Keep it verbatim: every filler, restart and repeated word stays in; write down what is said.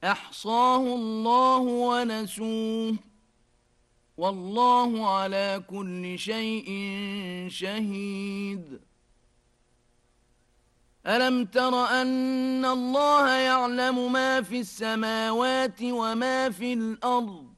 أحصاه الله ونسوه والله على كل شيء شهيد. ألم تر أن الله يعلم ما في السماوات وما في الأرض